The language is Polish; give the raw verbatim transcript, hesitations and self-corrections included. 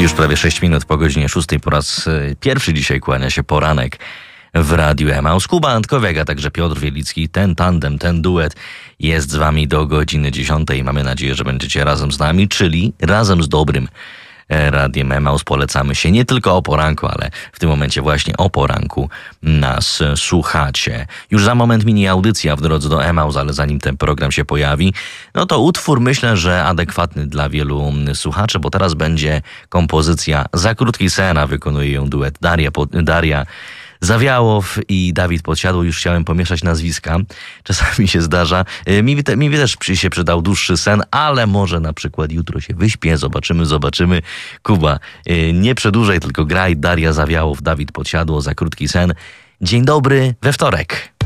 Już prawie sześć minut po godzinie szóstej po raz pierwszy dzisiaj kłania się poranek w Radiu Emaus. Kuba Antkowiak, a także Piotr Wielicki. Ten tandem, ten duet jest z wami do godziny dziesiątej. Mamy nadzieję, że będziecie razem z nami, czyli razem z dobrym Radiem Emaus. Polecamy się nie tylko o poranku, ale w tym momencie właśnie o poranku nas słuchacie. Już za moment mini audycja w drodze do Emaus, ale zanim ten program się pojawi, no to utwór myślę, że adekwatny dla wielu słuchaczy, bo teraz będzie kompozycja Za krótki sen, a wykonuje ją duet Daria, Daria Zawiałow i Dawid Podsiadło. Już chciałem pomieszać nazwiska. Czasami się zdarza. Mi, te, mi też się przydał dłuższy sen, ale może na przykład jutro się wyśpię. Zobaczymy, zobaczymy. Kuba, nie przedłużaj, tylko graj. Daria Zawiałow, Dawid Podsiadło, Za krótki sen. Dzień dobry we wtorek.